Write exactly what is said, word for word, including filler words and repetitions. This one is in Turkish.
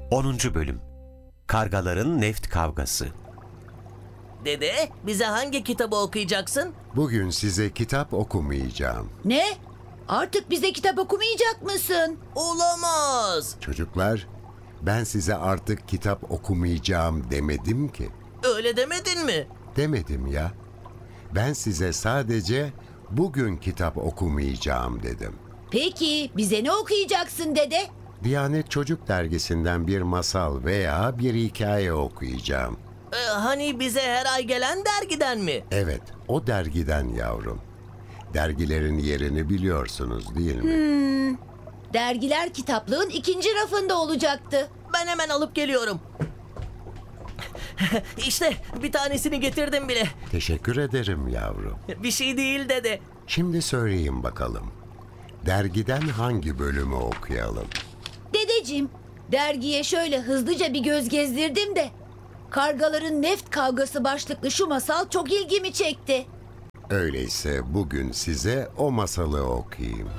onuncu. Bölüm Kargaların Neft Kavgası. Dede, bize hangi kitabı okuyacaksın? Bugün size kitap okumayacağım. Ne? Artık bize kitap okumayacak mısın? Olamaz. Çocuklar, ben size artık kitap okumayacağım demedim ki. Öyle demedin mi? Demedim ya. Ben size sadece bugün kitap okumayacağım dedim. Peki bize ne okuyacaksın dede? Diyanet Çocuk Dergisi'nden bir masal veya bir hikaye okuyacağım. Ee, hani bize her ay gelen dergiden mi? Evet, o dergiden yavrum. Dergilerin yerini biliyorsunuz değil mi? Hmm, dergiler kitaplığın ikinci rafında olacaktı. Ben hemen alıp geliyorum. İşte bir tanesini getirdim bile. Teşekkür ederim yavrum. Bir şey değil dede. Şimdi söyleyin bakalım. Dergiden hangi bölümü okuyalım? Dedeciğim, dergiye şöyle hızlıca bir göz gezdirdim de Kargaların Neft Kavgası başlıklı şu masal çok ilgimi çekti. Öyleyse bugün size o masalı okuyayım.